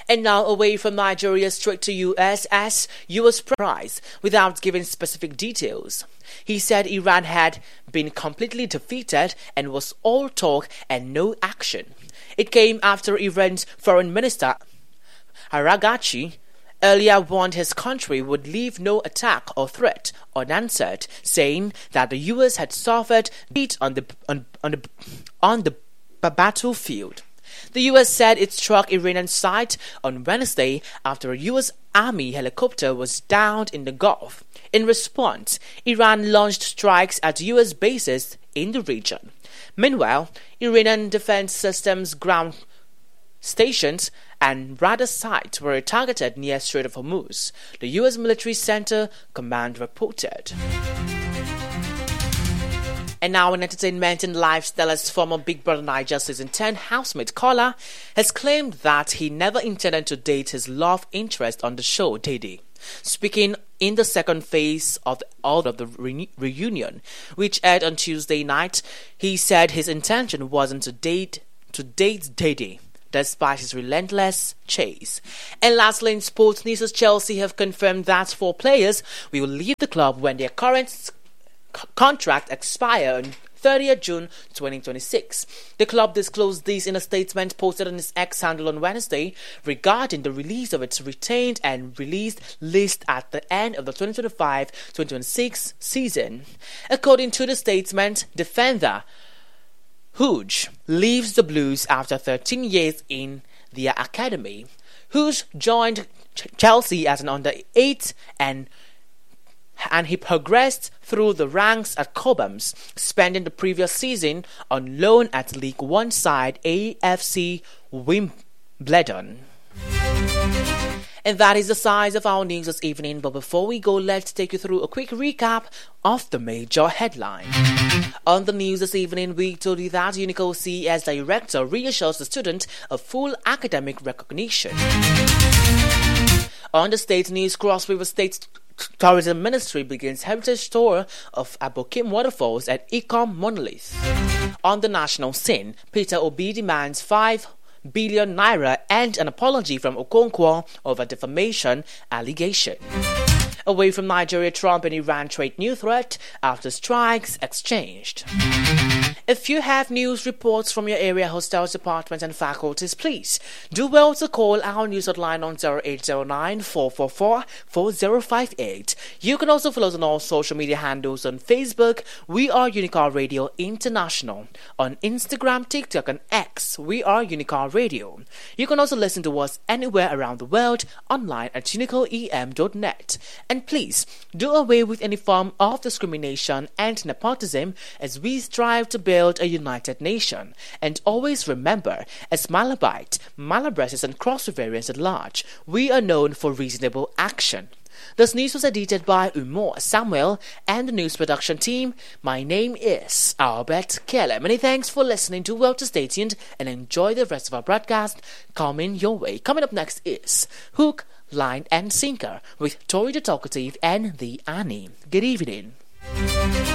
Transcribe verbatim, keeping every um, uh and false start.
And now away from Nigeria straight to U S as U S prize without giving specific details. He said Iran had been completely defeated and was all talk and no action. It came after Iran's foreign minister Araghchi earlier warned his country would leave no attack or threat unanswered, saying that the U S had suffered defeat on the on, on the on the battlefield. The U S said it struck Iranian site on Wednesday after a U S Army helicopter was downed in the Gulf. In response, Iran launched strikes at U S bases in the region. Meanwhile, Iranian defense systems ground stations and radar sites were targeted near Strait of Hormuz, the U S Military Center Command reported. And now in entertainment and lifestyle, as former Big Brother Naija Season ten housemate Kola has claimed that he never intended to date his love interest on the show, Dede. Speaking in the second phase of the, of the re- reunion, which aired on Tuesday night, he said his intention wasn't to date to date Dede, despite his relentless chase. And lastly, in sports news, Chelsea have confirmed that four players will leave the club when their current c- contract expire on thirtieth of June twenty twenty-six. The club disclosed this in a statement posted on its X handle on Wednesday regarding the release of its retained and released list at the end of the twenty twenty-five twenty twenty-six season. According to the statement, defender Hughes leaves the Blues after thirteen years in their academy. Hughes joined Ch- Chelsea as an under eight and and he progressed through the ranks at Cobhams, spending the previous season on loan at League One side A F C Wimbledon. And that is the size of our news this evening. But before we go, let's take you through a quick recap of the major headlines. On the news this evening, we told you that Unico C E S Director reassures the student of full academic recognition. On the state news, Cross River State Tourism Ministry begins heritage tour of Abokim Waterfalls at Ecom Monolith. On the national scene, Peter Obi demands five billion naira and an apology from Okonkwo over defamation allegation. Away from Nigeria, Trump and Iran trade new threat after strikes exchanged. If you have news reports from your area hostels, departments and faculties, please do well to call our news hotline on zero eight zero nine, four four four, four zero five eight. You can also follow us on all social media handles. On Facebook, we are Unicar Radio International. On Instagram, TikTok and X, we are Unicar Radio. You can also listen to us anywhere around the world online at unico e m dot net. And please do away with any form of discrimination and nepotism as we strive to build a united nation. And always remember, as Malabite, Malabrists and Cross Riverians at large, we are known for reasonable action. This news was edited by Umor Samuel and the news production team. My name is Albert Keller. Many thanks for listening to Well to Stay tuned and enjoy the rest of our broadcast coming your way. Coming up next is Hook, Line and Sinker with Tori the Talkative and the Annie. Good evening.